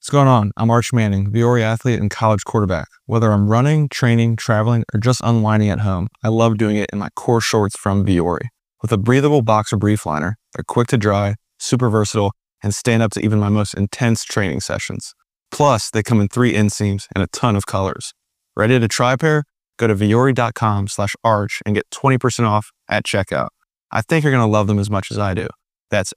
What's going on? I'm Arch Manning, Viore athlete and college quarterback. Whether I'm running, training, traveling, or just unwinding at home, I love doing it in my core shorts from Viore. With a breathable boxer brief liner, they're quick to dry, super versatile, and stand up to even my most intense training sessions. Plus, they come in 3 inseams and a ton of colors. Ready to try a pair? Go to viore.com/arch and get 20% off at checkout. I think you're going to love them as much as I do. That's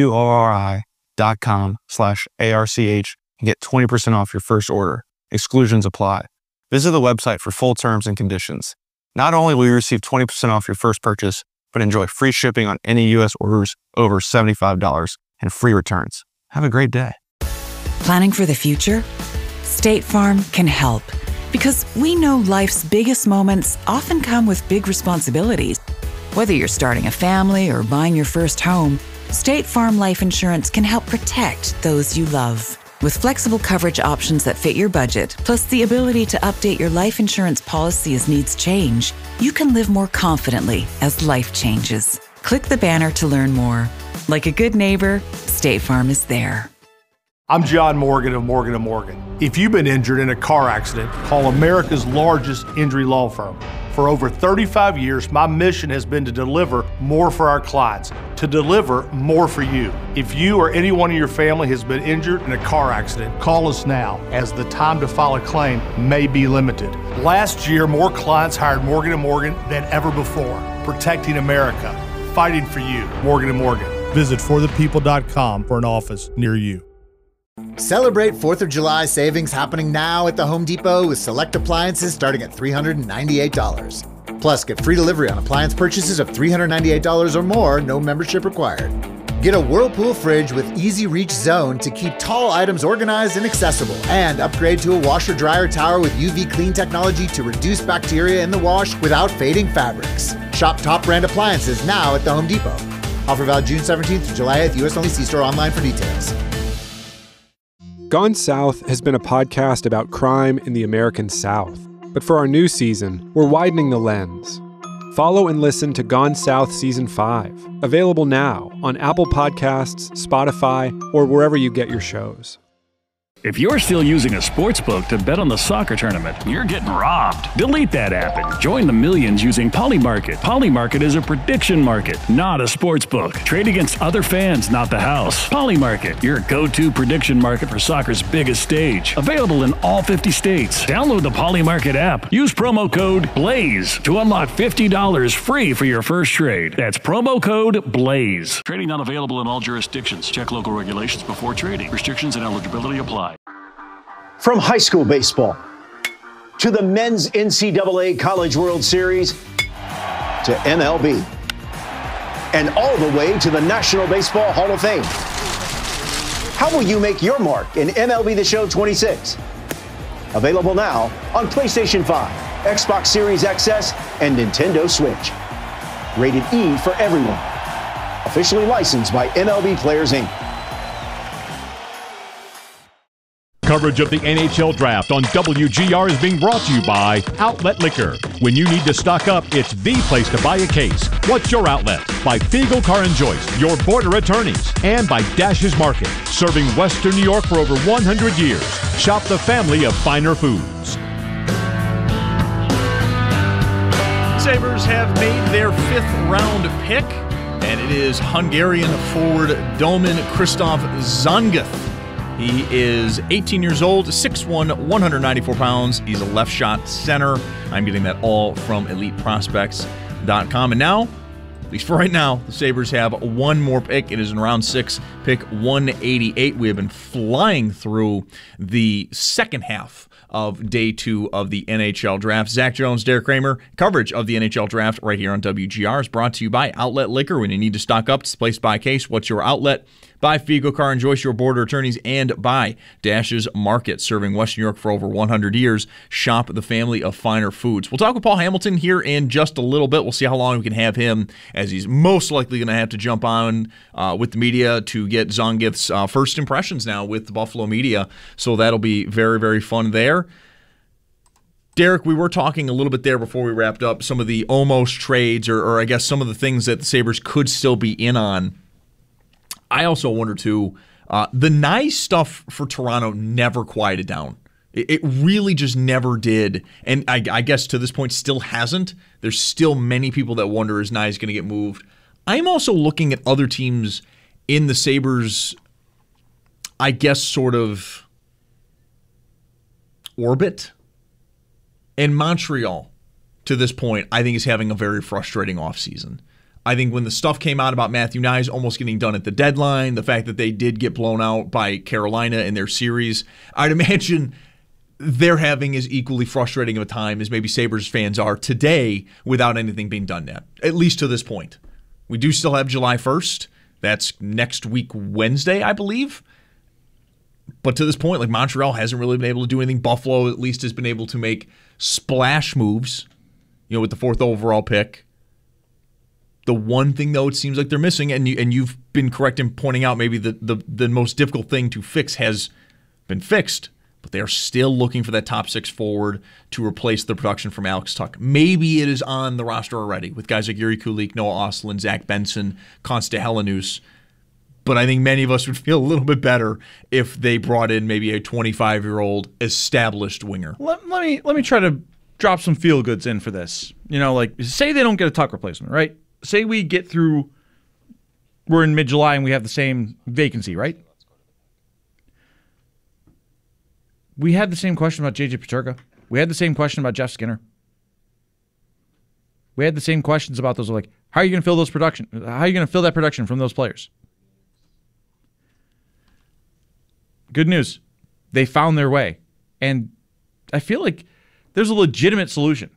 viore.com/arch and get 20% off your first order. Exclusions apply. Visit the website for full terms and conditions. Not only will you receive 20% off your first purchase, but enjoy free shipping on any U.S. orders over $75 and free returns. Have a great day. Planning for the future? State Farm can help, because we know life's biggest moments often come with big responsibilities. Whether you're starting a family or buying your first home, State Farm Life Insurance can help protect those you love. With flexible coverage options that fit your budget, plus the ability to update your life insurance policy as needs change, you can live more confidently as life changes. Click the banner to learn more. Like a good neighbor, State Farm is there. I'm John Morgan of Morgan & Morgan. If you've been injured in a car accident, call America's largest injury law firm. For over 35 years, my mission has been to deliver more for our clients, to deliver more for you. If you or anyone in your family has been injured in a car accident, call us now, as the time to file a claim may be limited. Last year, more clients hired Morgan & Morgan than ever before, protecting America, fighting for you. Morgan & Morgan. Visit forthepeople.com for an office near you. Celebrate 4th of July savings happening now at the Home Depot with select appliances starting at $398. Plus, get free delivery on appliance purchases of $398 or more, no membership required. Get a Whirlpool fridge with Easy Reach Zone to keep tall items organized and accessible. And upgrade to a washer-dryer tower with UV clean technology to reduce bacteria in the wash without fading fabrics. Shop top brand appliances now at the Home Depot. Offer valid June 17th to July 8th, U.S. only. See store online for details. Gone South has been a podcast about crime in the American South. But for our new season, we're widening the lens. Follow and listen to Gone South Season 5, available now on Apple Podcasts, Spotify, or wherever you get your shows. If you're still using a sportsbook to bet on the soccer tournament, you're getting robbed. Delete that app and join the millions using Polymarket. Polymarket is a prediction market, not a sportsbook. Trade against other fans, not the house. Polymarket, your go-to prediction market for soccer's biggest stage. Available in all 50 states. Download the Polymarket app. Use promo code BLAZE to unlock $50 free for your first trade. That's promo code BLAZE. Trading not available in all jurisdictions. Check local regulations before trading. Restrictions and eligibility apply. From high school baseball to the men's NCAA College World Series to MLB and all the way to the National Baseball Hall of Fame. How will you make your mark in MLB The Show 26? Available now on PlayStation 5, Xbox Series XS, and Nintendo Switch. Rated E for everyone. Officially licensed by MLB Players Inc. Coverage of the NHL Draft on WGR is being brought to you by Outlet Liquor. When you need to stock up, it's the place to buy a case. What's your outlet? By Fiegel Car and Joyce, your border attorneys. And by Dash's Market, serving Western New York for over 100 years. Shop the family of finer foods. Sabres have made their 5th round pick, and it is Hungarian forward Doman Christoph Zanguth. He is 18 years old, 6'1", 194 pounds. He's a left shot center. I'm getting that all from EliteProspects.com. And now, at least for right now, the Sabres have one more pick. It is in round 6, pick 188. We have been flying through the second half of day 2 of the NHL Draft. Zach Jones, Derek Kramer, coverage of the NHL Draft right here on WGR is brought to you by Outlet Liquor. When you need to stock up, it's placed by case. What's your outlet? By Fiegel Car and Joyce, your border attorneys, and by Dash's Market, serving Western New York for over 100 years. Shop the family of finer foods. We'll talk with Paul Hamilton here in just a little bit. We'll see how long we can have him, as he's most likely going to have to jump on with the media to get Zanguth's first impressions now with the Buffalo media. So that'll be very, very fun there. Derek, we were talking a little bit there before we wrapped up some of the almost trades, or I guess some of the things that the Sabres could still be in on. I also wonder, too, The nice stuff for Toronto never quieted down. It really just never did. And I guess to this point still hasn't. There's still many people that wonder, is Nye going to get moved? I'm also looking at other teams in the Sabres, I guess, sort of orbit. And Montreal, to this point, I think is having a very frustrating offseason. I think when the stuff came out about Matthew Knies almost getting done at the deadline, the fact that they did get blown out by Carolina in their series, I'd imagine they're having as equally frustrating of a time as maybe Sabres fans are today without anything being done yet, at least to this point. We do still have July 1st. That's next week, Wednesday, I believe. But to this point, like, Montreal hasn't really been able to do anything. Buffalo at least has been able to make splash moves, with the 4th overall pick. The one thing, though, it seems like they're missing, and you've been correct in pointing out maybe the most difficult thing to fix has been fixed, but they are still looking for that top 6 forward to replace the production from Alex Tuch. Maybe it is on the roster already with guys like Yuri Kulich, Noah Ostlund, Zach Benson, Konsta Helenius. But I think many of us would feel a little bit better if they brought in maybe a 25-year-old established winger. Let me try to drop some feel goods in for this. Say they don't get a Tuch replacement, right? Say we get through, we're in mid-July and we have the same vacancy, right? We had the same question about J.J. Peterka. We had the same question about Jeff Skinner. We had the same questions about those, like, how are you going to fill those production? How are you going to fill that production from those players? Good news. They found their way. And I feel like there's a legitimate solution.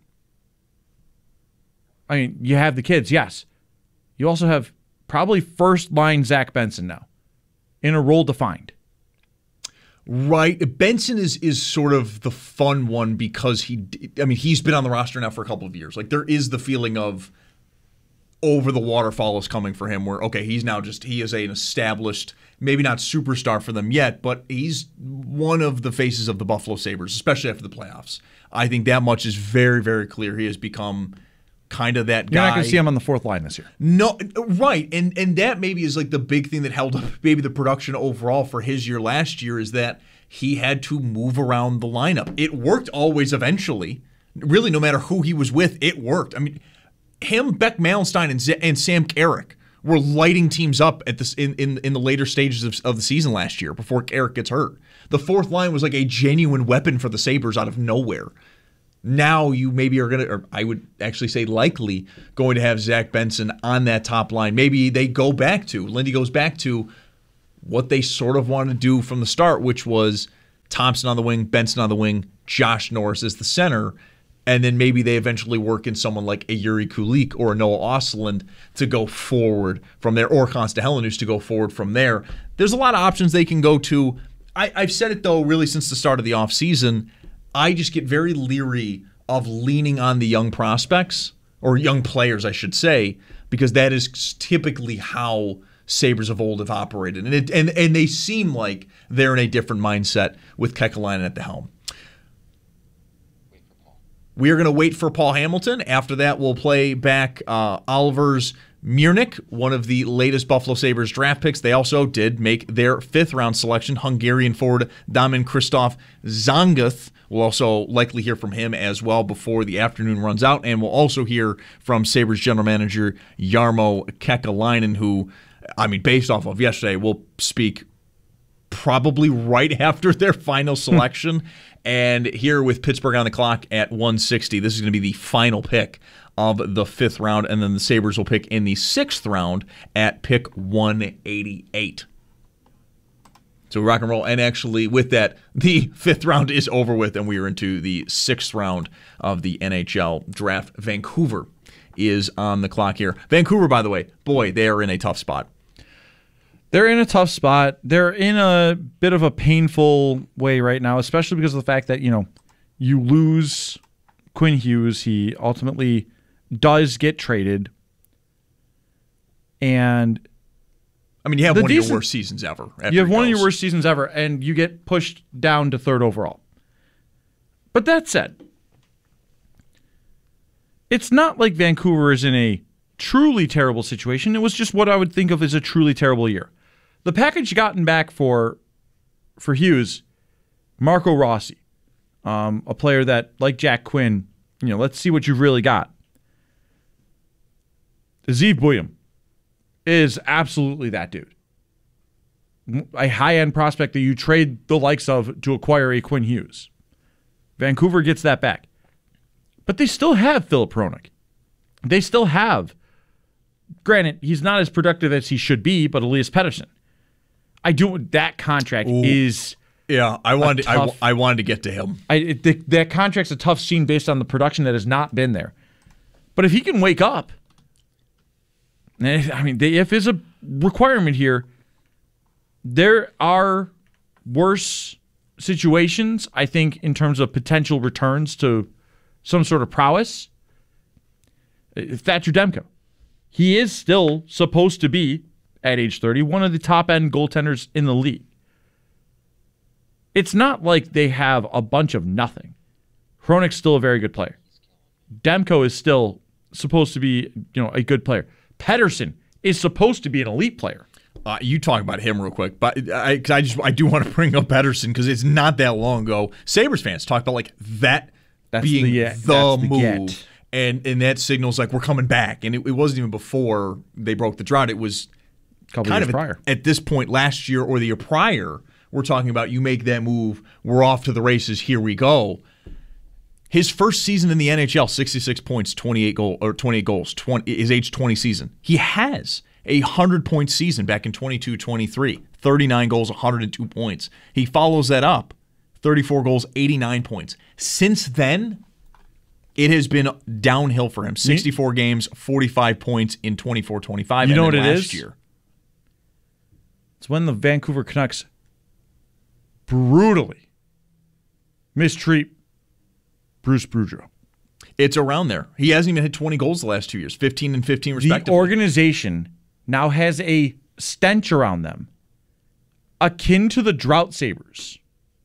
I mean, you have the kids, yes. You also have probably first-line Zach Benson now in a role defined. Right. Benson is sort of the fun one because he's been on the roster now for a couple of years. Like, there is the feeling of over the waterfall is coming for him where, okay, he is an established, maybe not superstar for them yet, but he's one of the faces of the Buffalo Sabres, especially after the playoffs. I think that much is very, very clear. He has become kind of that guy. You're not going to see him on the 4th line this year. No, right. And that maybe is like the big thing that held up maybe the production overall for his year last year is that he had to move around the lineup. It worked always eventually. Really, no matter who he was with, it worked. I mean, him, Beck Malenstein, and Sam Carrick were lighting teams up at this in the later stages of the season last year before Carrick gets hurt. The 4th line was like a genuine weapon for the Sabres out of nowhere. Now you maybe are going to, or I would actually say likely, going to have Zach Benson on that top line. Maybe they go back to, Lindy goes back to what they sort of wanted to do from the start, which was Thompson on the wing, Benson on the wing, Josh Norris as the center, and then maybe they eventually work in someone like a Yuri Kulich or a Noah Ostlund to go forward from there, or Konsta Helenius to go forward from there. There's a lot of options they can go to. I've said it, though, really since the start of the offseason. I just get very leery of leaning on the young prospects, or young players, I should say, because that is typically how Sabres of old have operated. And they seem like they're in a different mindset with Kekalainen at the helm. We are going to wait for Paul Hamilton. After that, we'll play back Oliver's Miernik, one of the latest Buffalo Sabres draft picks. They also did make their 5th-round selection, Hungarian forward Domin Christoph Zanguth. We'll also likely hear from him as well before the afternoon runs out, and we'll also hear from Sabres general manager Jarmo Kekalainen, who, based off of yesterday, will speak probably right after their final selection. And here with Pittsburgh on the clock at 160, this is going to be the final pick of the 5th round, and then the Sabres will pick in the 6th round at pick 188. So we rock and roll, and actually with that, the 5th round is over with, and we are into the 6th round of the NHL draft. Vancouver is on the clock here. Vancouver, by the way, boy, they are in a tough spot. They're in a tough spot. They're in a bit of a painful way right now, especially because of the fact that, you lose Quinn Hughes. He ultimately does get traded. And you have one of your worst seasons ever. You have one of your worst seasons ever, and you get pushed down to 3rd overall. But that said, it's not like Vancouver is in a truly terrible situation. It was just what I would think of as a truly terrible year. The package gotten back for Hughes, Marco Rossi, a player that, like Jack Quinn, let's see what you've really got. Zeev Buium is absolutely that dude. A high-end prospect that you trade the likes of to acquire a Quinn Hughes. Vancouver gets that back. But they still have Filip Hronek. They still have, granted, he's not as productive as he should be, but Elias Pettersson. That contract is... Yeah, I wanted to get to him. That contract's a tough scene based on the production that has not been there. But if he can wake up, if there's a requirement here, there are worse situations, I think, in terms of potential returns to some sort of prowess. Thatcher Demko. He is still supposed to be, at age 30, one of the top-end goaltenders in the league. It's not like they have a bunch of nothing. Hronek's still a very good player. Demko is still supposed to be, a good player. Pettersson is supposed to be an elite player. You talk about him real quick, but I do want to bring up Pettersson because it's not that long ago. Sabres fans talked about that's being the move, and that signals like we're coming back. And it wasn't even before they broke the drought. It was kind of prior. At this point last year or the year prior. We're talking about you make that move, we're off to the races, here we go. His first season in the NHL, 66 points, 28 goals, his age 20 season. He has a 100-point season back in 22-23, 39 goals, 102 points. He follows that up, 34 goals, 89 points. Since then, it has been downhill for him. 64 games, 45 points in 24-25. You know what it is? Last year. It's when the Vancouver Canucks brutally mistreat Bruce Boudreau. It's around there. He hasn't even hit 20 goals the last 2 years, 15 and 15 respectively. The organization now has a stench around them akin to the Drought Sabres.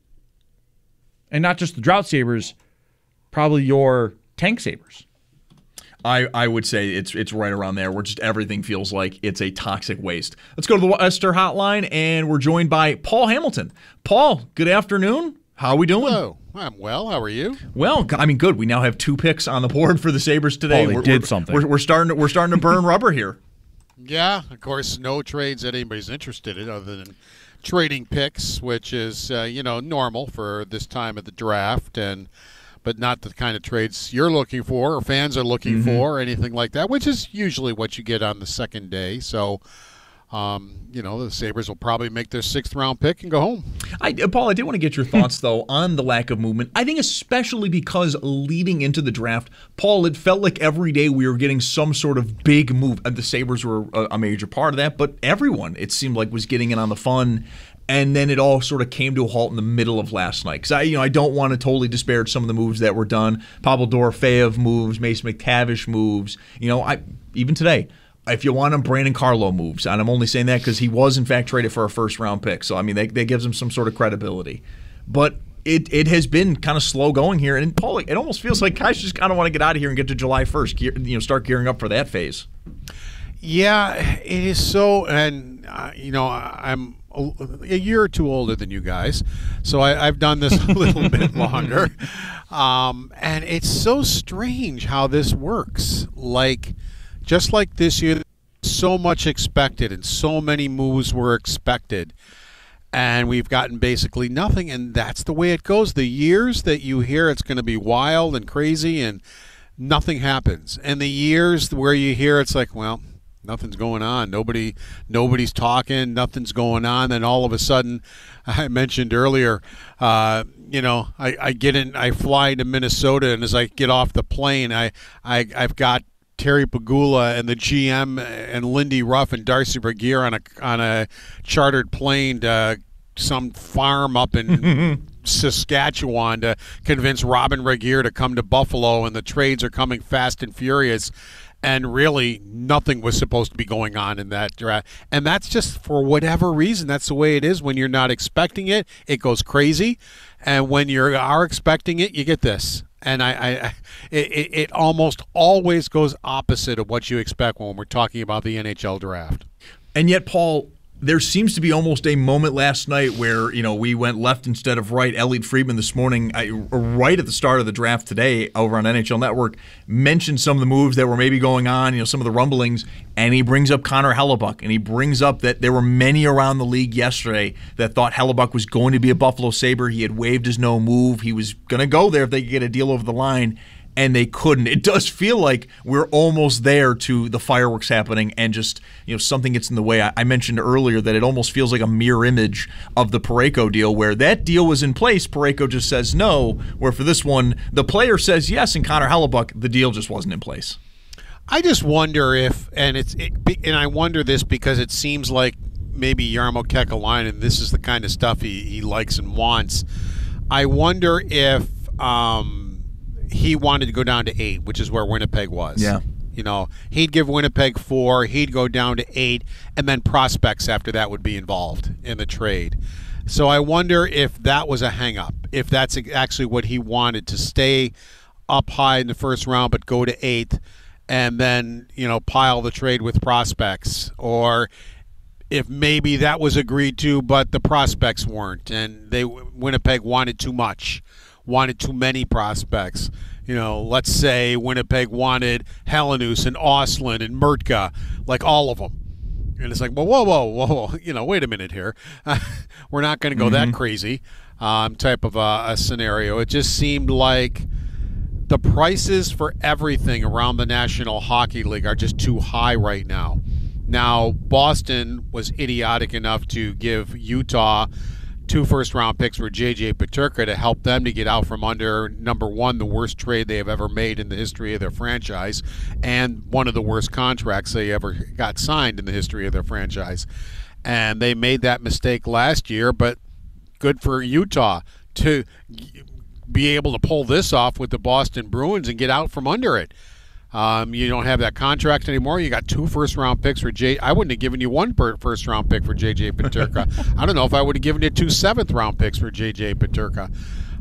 And not just the Drought Sabres, probably your Tank Sabres. I would say it's right around there where just everything feels like it's a toxic waste. Let's go to the Western Hotline, and we're joined by Paul Hamilton. Paul, good afternoon. How are we doing? Hello. I'm well. How are you? Well, good. We now have 2 picks on the board for the Sabres today. Paul, they did something. We're starting to burn rubber here. Yeah, of course, no trades that anybody's interested in other than trading picks, which is normal for this time of the draft, but not the kind of trades you're looking for or fans are looking for or anything like that, which is usually what you get on the second day. So, the Sabres will probably make their 6th-round pick and go home. Paul, I did want to get your thoughts, though, on the lack of movement. I think especially because leading into the draft, Paul, it felt like every day we were getting some sort of big move. The Sabres were a major part of that, but everyone, it seemed like, was getting in on the fun. And then it all sort of came to a halt in the middle of last night. Because I don't want to totally disparage some of the moves that were done. Pavel Dorofeyev moves, Mason McTavish moves. Even today, if you want him, Brandon Carlo moves. And I'm only saying that because he was, in fact, traded for a first-round pick. So, that gives him some sort of credibility. But it has been kind of slow going here. And, Paul, it almost feels like guys just kind of want to get out of here and get to July 1st, start gearing up for that phase. Yeah, it is so. And, I'm a year or two older than you guys, so I've done this a little bit longer. And it's so strange how this works. Just like this year, so much expected and so many moves were expected, and we've gotten basically nothing, and that's the way it goes. The years that you hear it's going to be wild and crazy and nothing happens, and the years where you hear it's like, well, nothing's going on. Nobody's talking. Nothing's going on. Then all of a sudden, I mentioned earlier, I fly into Minnesota, and as I get off the plane, I've got Terry Pagula and the GM and Lindy Ruff and Darcy Bergier on a chartered plane to some farm up in Saskatchewan to convince Robin Regier to come to Buffalo, and the trades are coming fast and furious. And really, nothing was supposed to be going on in that draft. And that's just for whatever reason. That's the way it is. When you're not expecting it, it goes crazy. And when you are expecting it, you get this. And it almost always goes opposite of what you expect when we're talking about the NHL draft. And yet, Paul, there seems to be almost a moment last night where, we went left instead of right. Elliot Friedman this morning, right at the start of the draft today over on NHL Network, mentioned some of the moves that were maybe going on, some of the rumblings, and he brings up Connor Hellebuyck, and he brings up that there were many around the league yesterday that thought Hellebuyck was going to be a Buffalo Sabre. He had waived his no move. He was going to go there if they could get a deal over the line, and they couldn't. It does feel like we're almost there to the fireworks happening and just, something gets in the way. I mentioned earlier that it almost feels like a mirror image of the Parayko deal, where that deal was in place, Parayko just says no, where for this one, the player says yes, and Connor Hellebuyck, the deal just wasn't in place. I just wonder if, and I wonder this because it seems like maybe Jarmo Kekalainen, this is the kind of stuff he likes and wants. I wonder if he wanted to go down to 8, which is where Winnipeg was. Yeah. He'd give Winnipeg 4, he'd go down to 8, and then prospects after that would be involved in the trade. So I wonder if that was a hang-up, if that's actually what he wanted, to stay up high in the first round but go to 8 and then, pile the trade with prospects, or if maybe that was agreed to but the prospects weren't and Winnipeg wanted too much. Wanted too many prospects. Let's say Winnipeg wanted Helenius and Ostlund and Murtka, like all of them. And it's like, well, whoa, wait a minute here. We're not going to go that crazy type of a scenario. It just seemed like the prices for everything around the National Hockey League are just too high right now. Now, Boston was idiotic enough to give Utah 2 first-round picks for J.J. Peterka to help them to get out from under, number one, the worst trade they have ever made in the history of their franchise, and one of the worst contracts they ever got signed in the history of their franchise. And they made that mistake last year, but good for Utah to be able to pull this off with the Boston Bruins and get out from under it. You don't have that contract anymore. You got 2 first-round picks for I wouldn't have given you 1 first-round pick for J.J. Peterka. I don't know if I would have given you 2 seventh-round picks for J.J. Peterka.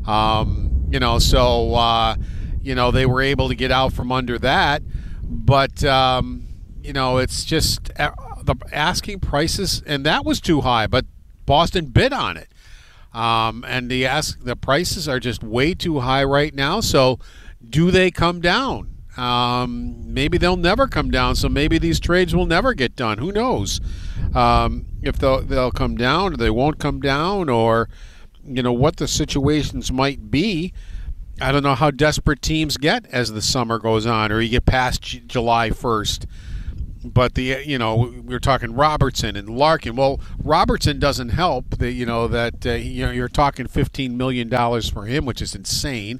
They were able to get out from under that. But, it's just the asking prices, and that was too high, but Boston bid on it. And the prices are just way too high right now. So do they come down? Maybe they'll never come down, so maybe these trades will never get done. Who knows if they'll come down or they won't come down, or what the situations might be. I don't know how desperate teams get as the summer goes on, or you get past July 1st. But we're talking Robertson and Larkin. Well, Robertson doesn't help. You're talking $15 million for him, which is insane.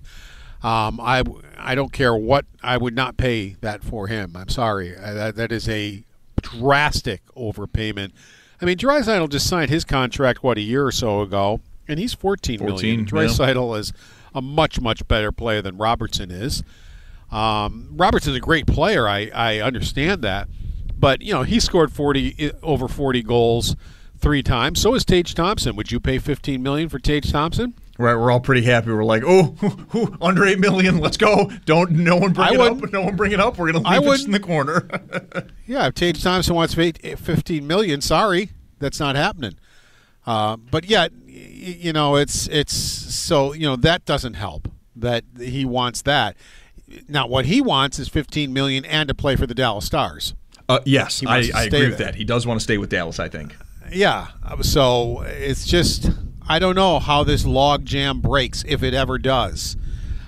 I don't care what, I would not pay that for him. I'm sorry. That is a drastic overpayment. I mean, Draisaitl just signed his contract, a year or so ago, and he's $14 million. Draisaitl is a much, much better player than Robertson is. Robertson's a great player. I understand that. But, he scored over 40 goals 3 times. So is Tage Thompson. Would you pay $15 million for Tage Thompson? Right, we're all pretty happy. We're like, under $8 million, let's go. No one bring it up. No one bring it up. We're going to leave this in the corner. Yeah, if Tage Thompson wants to pay $15 million, sorry, that's not happening. But yet, it's so that doesn't help. That he wants that. Now, what he wants is $15 million and to play for the Dallas Stars. Yes, I agree with that. He does want to stay with Dallas, I think. Yeah, so it's just, I don't know how this log jam breaks, if it ever does.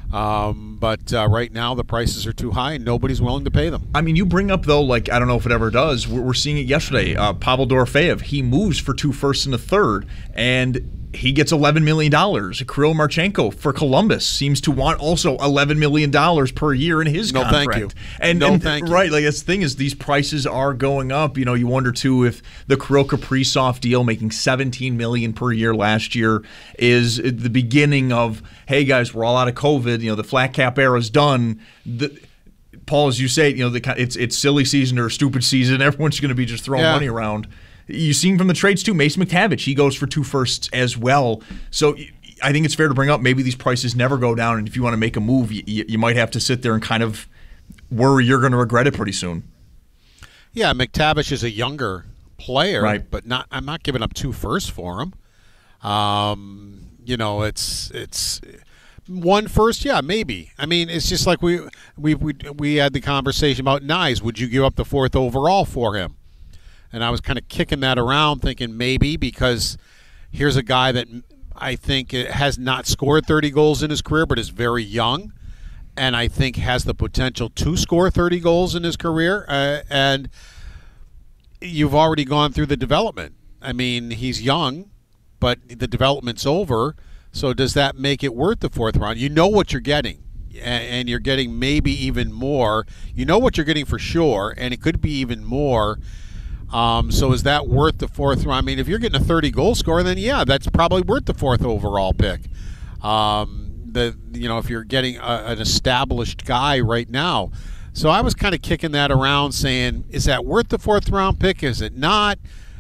But right now the prices are too high and nobody's willing to pay them. I mean, you bring up, though, I don't know if it ever does. We're seeing it yesterday. Pavel Dorofeyev, he moves for 2 firsts and a third, and he gets $11 million. Kirill Marchenko for Columbus seems to want also $11 million per year in his contract. No, thank you. And thank you. Right, that's the thing is these prices are going up. You wonder, too, if the Kirill Kaprizov deal making $17 million per year last year is the beginning of, hey, guys, we're all out of COVID. The flat cap era is done. Paul, as you say, it's silly season or stupid season. Everyone's going to be just throwing money around. You've seen from the trades, too, Mason McTavish, he goes for 2 firsts as well. So I think it's fair to bring up maybe these prices never go down, and if you want to make a move, you might have to sit there and kind of worry you're going to regret it pretty soon. Yeah, McTavish is a younger player, right. but I'm not giving up 2 firsts for him. It's 1 first, yeah, maybe. I mean, it's just like we had the conversation about Nyes. Would you give up the 4th overall for him? And I was kind of kicking that around, thinking maybe, because here's a guy that I think has not scored 30 goals in his career, but is very young, and I think has the potential to score 30 goals in his career. And you've already gone through the development. I mean, he's young, but the development's over. So does that make it worth the 4th round? You know what you're getting, and you're getting maybe even more. You know what you're getting for sure, and it could be even more. So is that worth the 4th round? I mean, if you're getting a 30-goal scorer, then yeah, that's probably worth the 4th overall pick. If you're getting an established guy right now. So I was kind of kicking that around, saying, is that worth the 4th round pick? Is it not?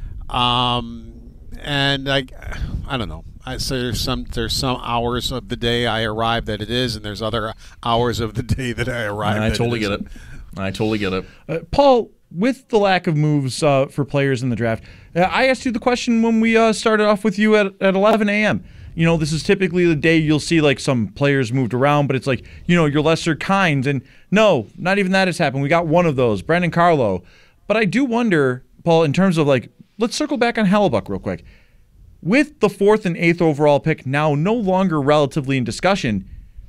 And I don't know. I say there's some hours of the day I arrive that it is, and there's other hours of the day that I arrive. I totally get it. I totally get it. Paul, with the lack of moves for players in the draft, I asked you the question when we started off with you at 11 a.m. You know, this is typically the day you'll see like some players moved around, but it's like, you know, your lesser kinds. And no, not even that has happened. We got one of those, Brandon Carlo. But I do wonder, Paul, in terms of like, let's circle back on Hellebuyck real quick. With the 4th and 8th overall pick now no longer relatively in discussion,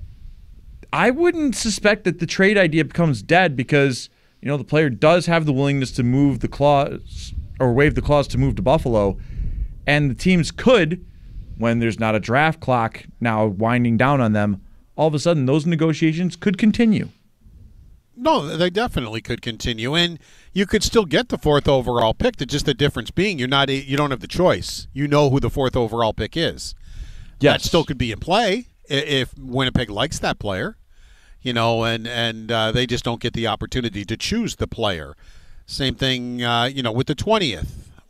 I wouldn't suspect that the trade idea becomes dead because, you know, the player does have the willingness to move the clause or waive the clause to move to Buffalo, and the teams could, when there's not a draft clock now winding down on them, all of a sudden those negotiations could continue. No, they definitely could continue, and you could still get the 4th overall pick. Just the difference being you don't have the choice. You know who the 4th overall pick is. Yes. That still could be in play if Winnipeg likes that player, you know, and they just don't get the opportunity to choose the player. Same thing, with the 20th,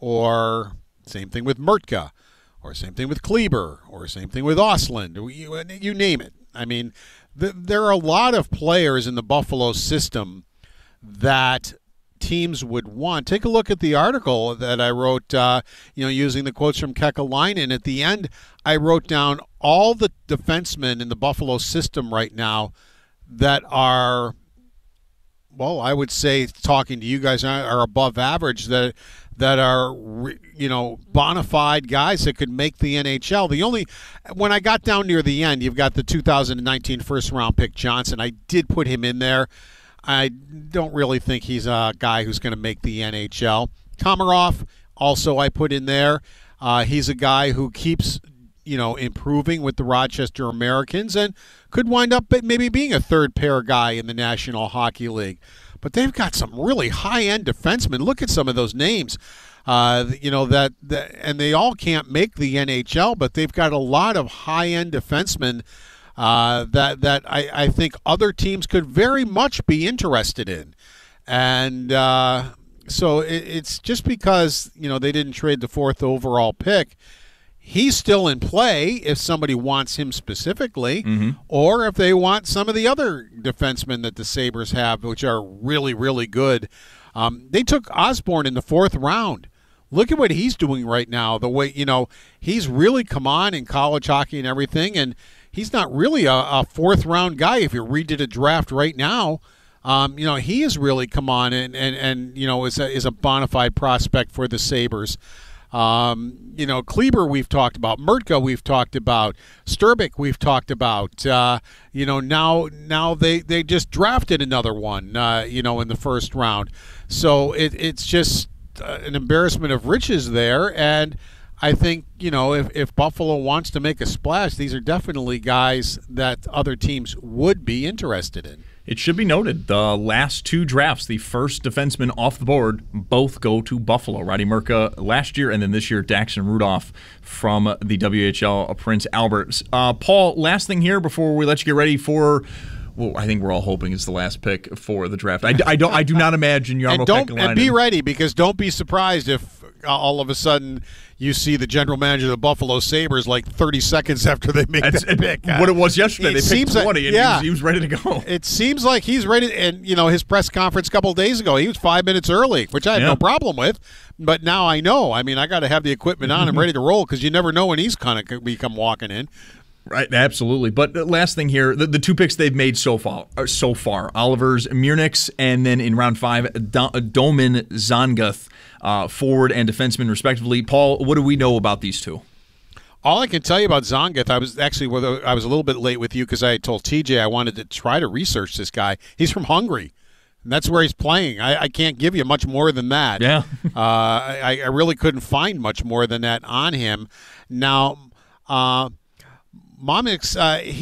or same thing with Mertka, or same thing with Kleber, or same thing with Ostlund. You name it. I mean, there are a lot of players in the Buffalo system that teams would want. Take a look at the article that I wrote, using the quotes from Kekalainen. At the end, I wrote down all the defensemen in the Buffalo system right now that are, well, I would say, talking to you guys, are above average, that are, bona fide guys that could make the NHL. When I got down near the end, you've got the 2019 first-round pick Johnson. I did put him in there. I don't really think he's a guy who's going to make the NHL. Komarov, also I put in there. He's a guy who keeps, improving with the Rochester Americans and could wind up maybe being a third-pair guy in the National Hockey League. But they've got some really high-end defensemen. Look at some of those names, and they all can't make the NHL, but they've got a lot of high-end defensemen that I think other teams could very much be interested in. And so it's just because, they didn't trade the 4th overall pick. He's still in play if somebody wants him specifically, or if they want some of the other defensemen that the Sabres have, which are really, really good. They took Osborne in the 4th round. Look at what he's doing right now. The way, he's really come on in college hockey and everything, and he's not really a 4th round guy. If you redid a draft right now, he has really come on and is a bona fide prospect for the Sabres. Kleber we've talked about, Mertka we've talked about, Sturbick we've talked about. Now they just drafted another one, in the 1st round. So it's just an embarrassment of riches there. And I think, if Buffalo wants to make a splash, these are definitely guys that other teams would be interested in. It should be noted, the last 2 drafts, the first defenseman off the board, both go to Buffalo. Roddy Mertka last year, and then this year, Daxton Rudolph from the WHL, Prince Albert. Paul, last thing here before we let you get ready for, well, I think we're all hoping it's the last pick for the draft. I do not imagine Jarmo Kekalainen. And be ready, because don't be surprised if all of a sudden you see the general manager of the Buffalo Sabres like 30 seconds after they make that pick. What it was yesterday, they picked 20, and he was ready to go. It seems like he's ready, and his press conference a couple of days ago, he was 5 minutes early, which I had no problem with, but now I know. I mean, I got to have the equipment on and ready to roll because you never know when he's going to become walking in. Right, absolutely. But last thing here, the two picks they've made so far, Oliver's Murnix, and then in round 5, Domin Zanguth, forward and defenseman, respectively. Paul, what do we know about these two? All I can tell you about Zanguth, I was a little bit late with you because I told TJ I wanted to try to research this guy. He's from Hungary, and that's where he's playing. I can't give you much more than that. Yeah. I really couldn't find much more than that on him. Now, Mornix,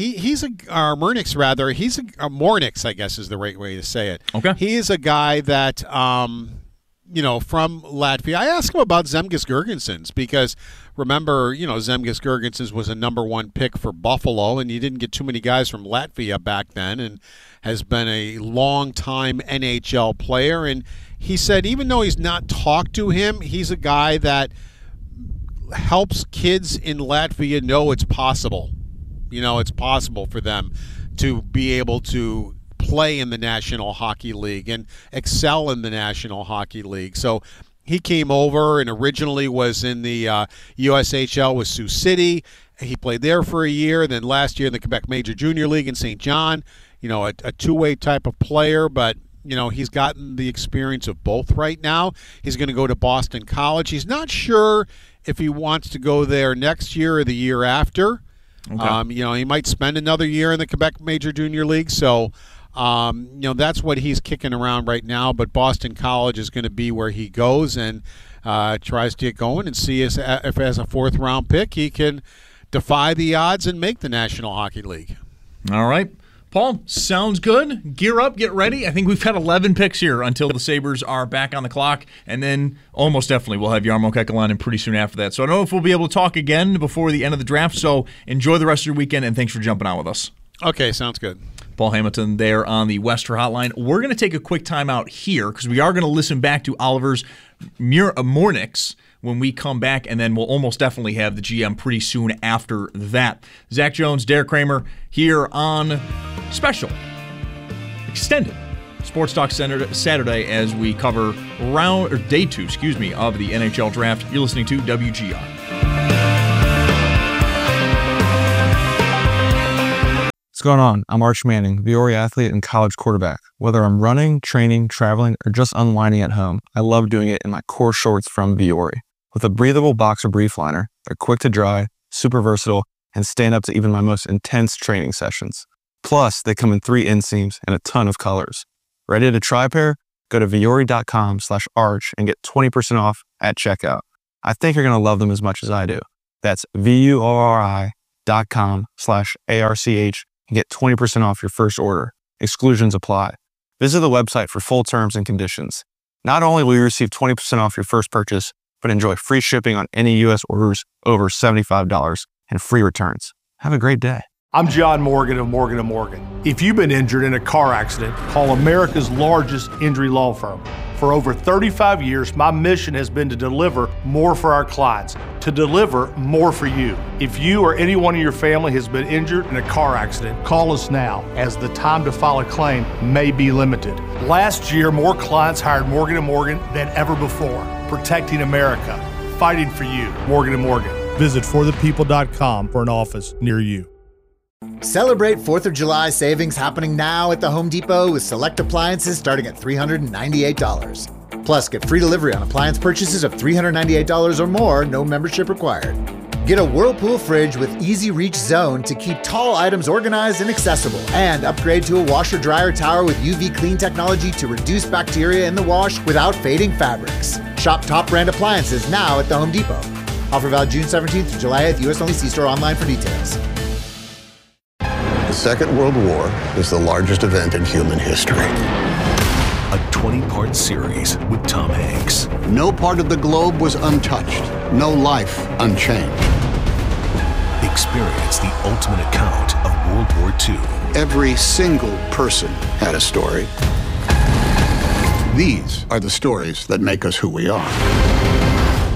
Mornix, I guess is the right way to say it. Okay. He is a guy that, from Latvia. I asked him about Zemgus Girgensons because, remember, Zemgus Girgensons was a number 1 pick for Buffalo, and you didn't get too many guys from Latvia back then, and has been a long-time NHL player. And he said even though he's not talked to him, he's a guy that helps kids in Latvia know it's possible. It's possible for them to be able to play in the National Hockey League and excel in the National Hockey League. So he came over and originally was in the USHL with Sioux City. He played there for a year. Then last year in the Quebec Major Junior League in St. John, a two-way type of player, but he's gotten the experience of both right now. He's going to go to Boston College. He's not sure if he wants to go there next year or the year after. Okay. He might spend another year in the Quebec Major Junior League. So, that's what he's kicking around right now. But Boston College is going to be where he goes and tries to get going and see if as a 4th-round pick he can defy the odds and make the National Hockey League. All right. Paul, sounds good. Gear up, get ready. I think we've had 11 picks here until the Sabres are back on the clock, and then almost definitely we'll have Jarmo Kekalainen pretty soon after that. So I don't know if we'll be able to talk again before the end of the draft, so enjoy the rest of your weekend, and thanks for jumping on with us. Okay, sounds good. Paul Hamilton there on the Wester Hotline. We're going to take a quick time out here because we are going to listen back to Oliver's Mornix when we come back, and then we'll almost definitely have the GM pretty soon after that. Zach Jones, Derek Kramer here on special, extended Sports Talk Saturday as we cover day 2 of the NHL Draft. You're listening to WGR. What's going on? I'm Arch Manning, Viore athlete and college quarterback. Whether I'm running, training, traveling, or just unwinding at home, I love doing it in my core shorts from Viore. With a breathable boxer brief liner, they're quick to dry, super versatile, and stand up to even my most intense training sessions. Plus, they come in 3 inseams and a ton of colors. Ready to try a pair? Go to viore.com/arch and get 20% off at checkout. I think you're going to love them as much as I do. That's viore.com/ARCH and get 20% off your first order. Exclusions apply. Visit the website for full terms and conditions. Not only will you receive 20% off your first purchase, but enjoy free shipping on any U.S. orders over $75 and free returns. Have a great day. I'm John Morgan of Morgan & Morgan. If you've been injured in a car accident, call America's largest injury law firm. For over 35 years, my mission has been to deliver more for our clients, to deliver more for you. If you or anyone in your family has been injured in a car accident, call us now, as the time to file a claim may be limited. Last year, more clients hired Morgan & Morgan than ever before, protecting America, fighting for you. Morgan & Morgan. Visit forthepeople.com for an office near you. Celebrate 4th of July savings happening now at the Home Depot with select appliances starting at $398. Plus, get free delivery on appliance purchases of $398 or more, no membership required. Get a Whirlpool fridge with easy reach zone to keep tall items organized and accessible. And upgrade to a washer-dryer tower with UV clean technology to reduce bacteria in the wash without fading fabrics. Shop top brand appliances now at the Home Depot. Offer valid June 17th to July 8th. U.S. only. See store online for details. The Second World War is the largest event in human history. A 20-part series with Tom Hanks. No part of the globe was untouched. No life unchanged. Experience the ultimate account of World War II. Every single person had a story. These are the stories that make us who we are.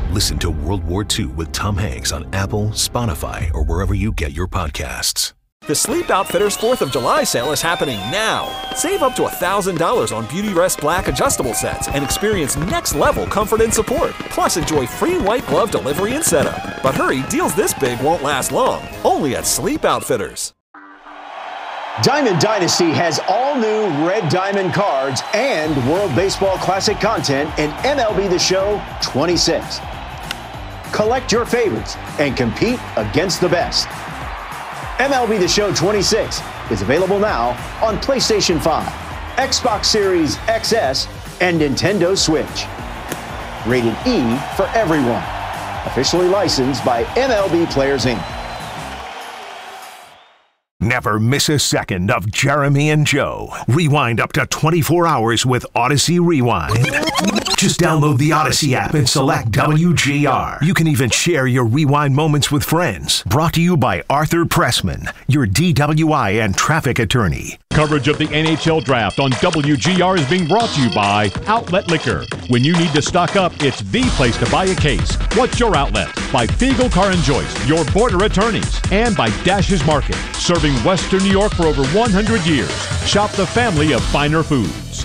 Listen to World War II with Tom Hanks on Apple, Spotify, or wherever you get your podcasts. The Sleep Outfitters 4th of July sale is happening now. Save up to $1,000 on Beautyrest Black adjustable sets and experience next-level comfort and support. Plus, enjoy free white glove delivery and setup. But hurry, deals this big won't last long. Only at Sleep Outfitters. Diamond Dynasty has all new Red Diamond cards and World Baseball Classic content in MLB The Show 26. Collect your favorites and compete against the best. MLB The Show 26 is available now on PlayStation 5, Xbox Series XS, and Nintendo Switch. Rated E for everyone. Officially licensed by MLB Players Inc. Never miss a second of Jeremy and Joe. Rewind up to 24 hours with Odyssey Rewind. Just download the Odyssey app and select WGR. You can even share your rewind moments with friends. Brought to you by Arthur Pressman, your DWI and traffic attorney. Coverage of the NHL Draft on WGR is being brought to you by Outlet Liquor. When you need to stock up, it's the place to buy a case. What's your outlet? By Fiegel Car and Joyce, your border attorneys. And by Dash's Market, serving Western New York for over 100 years. Shop the family of finer foods.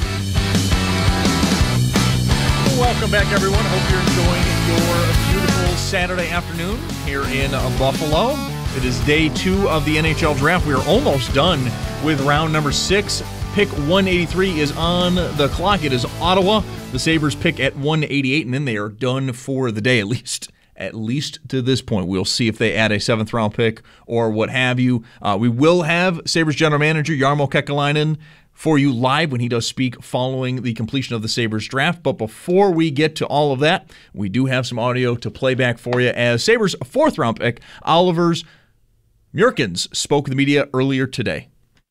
Welcome back, everyone. Hope you're enjoying your beautiful Saturday afternoon here in Buffalo. It is day 2 of the NHL Draft. We are almost done with round number 6. Pick 183 is on the clock. It is Ottawa. The Sabres pick at 188, and then they are done for the day, at least to this point. We'll see if they add a 7th-round pick or what have you. We will have Sabres general manager Jarmo Kekalainen for you live when he does speak following the completion of the Sabres draft. But before we get to all of that, we do have some audio to play back for you as Sabres 4th-round pick, Olivers Murkins, spoke to the media earlier today.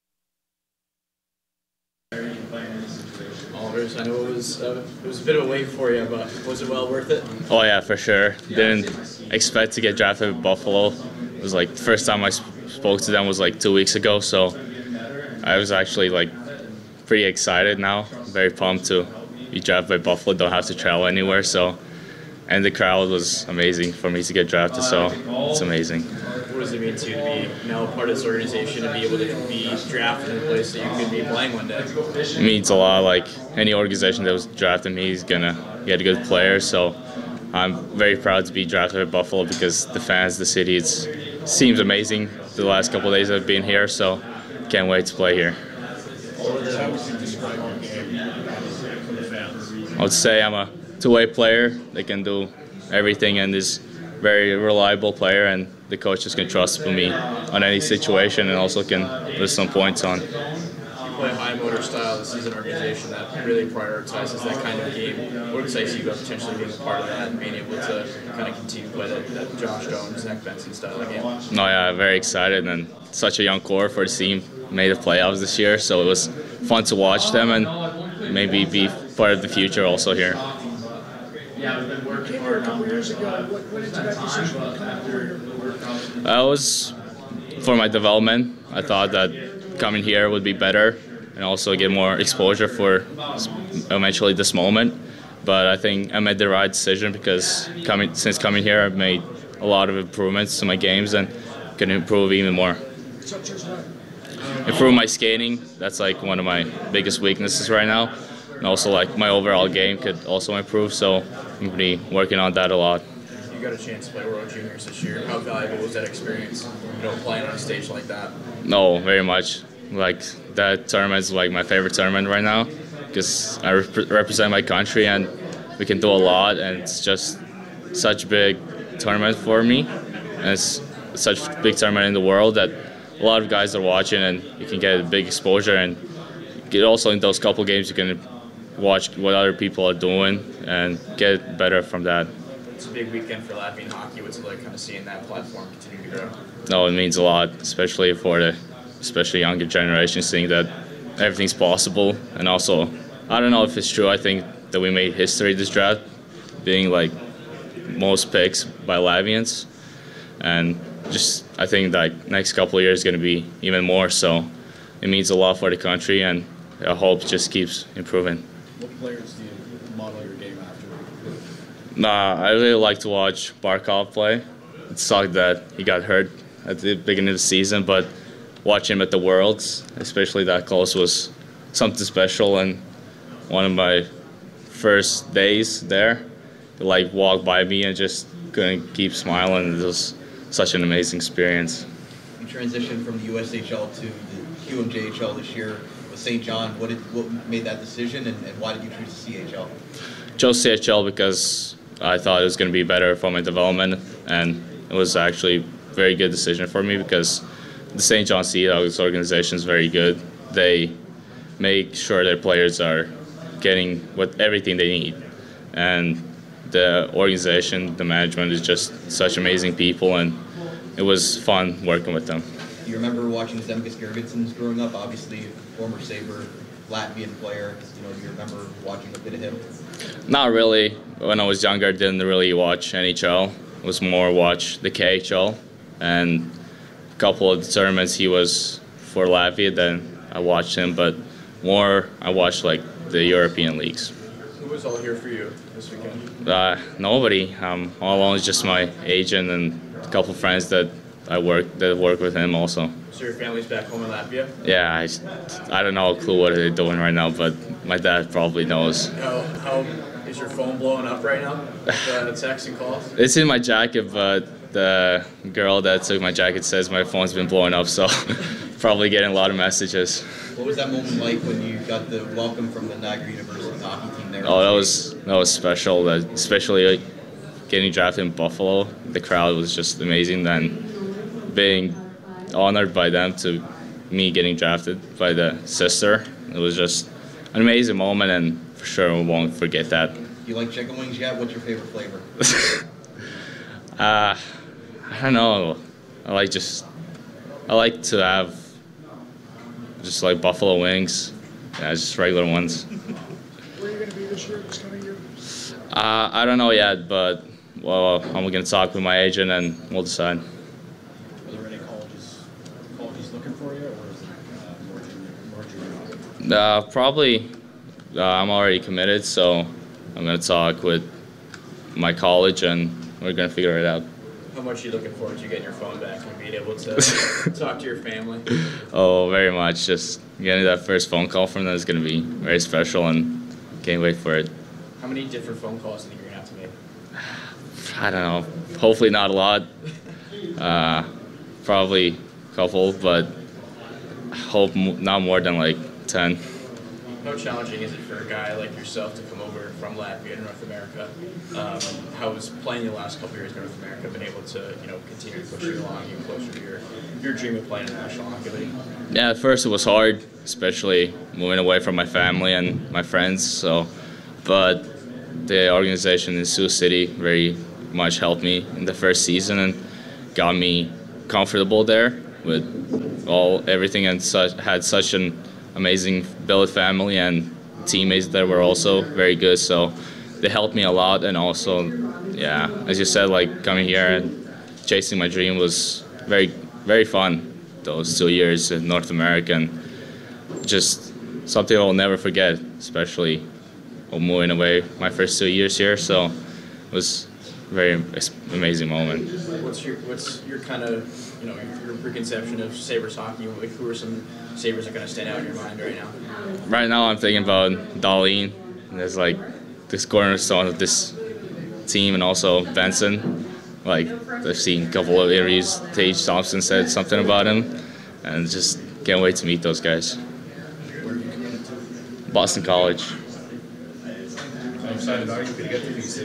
Olivers, I know it was a bit of a wait for you, but was it well worth it? Oh yeah, for sure. Didn't expect to get drafted with Buffalo. It was like the first time I spoke to them was like 2 weeks ago, so I was actually like pretty excited now. Very pumped to be drafted by Buffalo. Don't have to travel anywhere, and the crowd was amazing for me to get drafted, so it's amazing. What does it mean to you to be now part of this organization and be able to be drafted in a place that you could be playing one day? It means a lot. Like any organization that was drafting me is gonna get a good player, so I'm very proud to be drafted by Buffalo because the fans, the city, it seems amazing the last couple of days I've been here, so can't wait to play here. I would say I'm a two-way player. They can do everything and is very reliable player, and the coaches can trust me on any situation and also can list some points on. You play a high motor style. This is an organization that really prioritizes that kind of game. What excites you about potentially being a part of that and being able to kind of continue to play that Josh Jones, Zach Benson style of game? No, yeah, very excited, and such a young core for the team. Made the playoffs this year, so it was fun to watch them and maybe be part of the future also here. That was for my development. I thought that coming here would be better and also get more exposure for eventually this moment. But I think I made the right decision because since coming here, I've made a lot of improvements to my games and can improve even more. Improve my skating. That's like one of my biggest weaknesses right now. And also like my overall game could also improve, so I'm going to be working on that a lot. You got a chance to play World Juniors this year. How valuable was that experience, playing on a stage like that? No, very much. Like that tournament is like my favorite tournament right now because I represent my country and we can do a lot, and it's just such a big tournament for me. And it's such a big tournament in the world that a lot of guys are watching, and you can get a big exposure, and get also in those couple games you can watch what other people are doing and get better from that. It's a big weekend for Latvian hockey. What's it like kind of seeing that platform continue to grow? No, it means a lot, especially for the younger generation, seeing that everything's possible. And also, I don't know if it's true, I think that we made history this draft, being like most picks by Latvians. And just I think that next couple of years is going to be even more, so it means a lot for the country, and I hope it just keeps improving. What players do you model your game after? I really like to watch Barkov play. It sucked that he got hurt at the beginning of the season, but watching him at the Worlds, especially that close, was something special. And one of my first days there, he like walked by me and just couldn't keep smiling. It was such an amazing experience. You transitioned from the USHL to the QMJHL this year with St. John. What made that decision, and why did you choose the CHL? Chose CHL because I thought it was going to be better for my development, and it was actually a very good decision for me because the St. John Sea Dogs organization is very good. They make sure their players are getting everything they need, and the organization, the management is just such amazing people, and it was fun working with them. Do you remember watching Zemgus Girgensons growing up? Obviously, former Sabre, Latvian player. Do you remember watching a bit of him? Not really. When I was younger, I didn't really watch NHL. It was more watch the KHL, and a couple of the tournaments he was for Latvia, then I watched him, but more I watched like the European leagues. Who was all here for you this weekend? Nobody. All along is just my agent and a couple of friends that work with him also. So your family's back home in Latvia? Yeah, I don't know a clue what they're doing right now, but my dad probably knows. How is your phone blowing up right now? The texts and calls? It's in my jacket, but the girl that took my jacket says my phone's been blowing up, so probably getting a lot of messages. What was that moment like when you got the welcome from the Niagara University hockey team there? Oh, that was special. Especially getting drafted in Buffalo, the crowd was just amazing. Then being honored by them to me getting drafted by the sister, it was just an amazing moment, and for sure we won't forget that. Do you like chicken wings yet? What's your favorite flavor? I don't know. I like to have just like buffalo wings. Yeah, just regular ones. Where are you going to be this year, this coming year? I don't know yet, but I'm going to talk with my agent and we'll decide. Are there any colleges looking for you, or is it more junior? Probably. I'm already committed, so I'm going to talk with my college and we're going to figure it out. How much are you looking forward to getting your phone back and being able to talk to your family? Oh, very much. Just getting that first phone call from them is going to be very special, and can't wait for it. How many different phone calls do you think you're going to have to make? I don't know. Hopefully not a lot. Probably a couple, but I hope not more than like 10. How challenging is it for a guy like yourself to come over from Latvia to North America? How has playing the last couple of years in North America been able to, continue to push you along even closer to your dream of playing in the National Hockey League? Yeah, at first it was hard, especially moving away from my family and my friends. But the organization in Sioux City very much helped me in the first season and got me comfortable there with everything, and had such an amazing billet family and teammates that were also very good, so they helped me a lot. And also, yeah, as you said, like coming here and chasing my dream was very, very fun. Those 2 years in North America, and just something I'll never forget, especially moving away my first 2 years here. So it was a very amazing moment. What's your kind of, your preconception of Sabres hockey? Like, who are some Sabres that are going to stand out in your mind right now? Right now I'm thinking about Dahlin. There's like this cornerstone of this team, and also Benson. Like, I've seen a couple of interviews. Tage Thompson said something about him, and just can't wait to meet those guys. Where are you committed to? Boston College. How excited are you to get to BC?